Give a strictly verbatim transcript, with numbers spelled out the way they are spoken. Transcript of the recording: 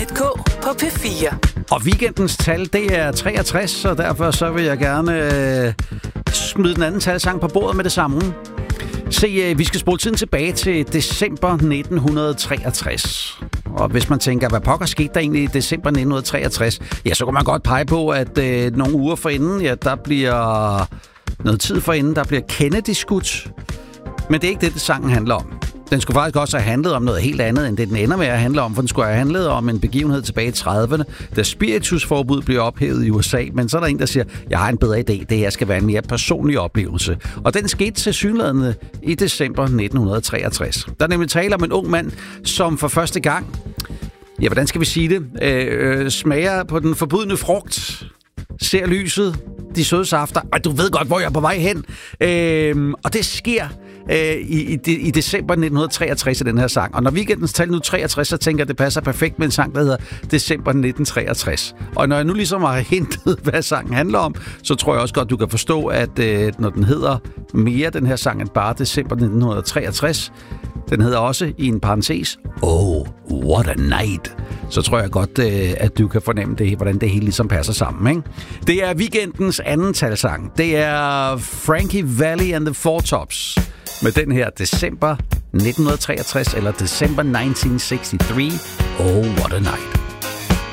K på P fire. Og weekendens tal, det er treogtres, så derfor så vil jeg gerne øh, smide den anden talsang på bordet med det samme. Se, øh, vi skal spole tiden tilbage til december nitten treogtres. Og hvis man tænker, hvad pokker skete der egentlig i december nitten treogtres, ja, så kan man godt pege på, at øh, nogle uger forinden, ja, der bliver noget tid forinden, der bliver Kennedy skudt. Men det er ikke det, det sangen handler om. Den skulle faktisk også have handlet om noget helt andet, end det den ender med at handle om, for den skulle have handlet om en begivenhed tilbage i trediverne, da spiritusforbud blev ophævet i U S A. Men så er der en, der siger, jeg har en bedre idé, det her skal være en mere personlig oplevelse. Og den skete tilsyneladende i december nitten treogtres. Der er nemlig tale om en ung mand, som for første gang, ja, hvordan skal vi sige det, øh, smager på den forbudne frugt, ser lyset, de søde safter, og du ved godt, hvor jeg er på vej hen. Øh, og det sker I, i, i december nitten treogtres i den her sang. Og når weekendens tal nu treogtres, så tænker jeg, at det passer perfekt med en sang, der hedder december nitten treogtres. Og når jeg nu ligesom har hentet, hvad sangen handler om, så tror jeg også godt, du kan forstå, at øh, når den hedder mere den her sang end bare december nitten treogtres, den hedder også i en parentes, Oh, what a night. Så tror jeg godt, øh, at du kan fornemme det, hvordan det hele ligesom passer sammen, ikke? Det er weekendens anden talsang. Det er Frankie Valli and the Four Tops med den her december nitten treogtres, eller december nitten seksogtres. Oh, what a night.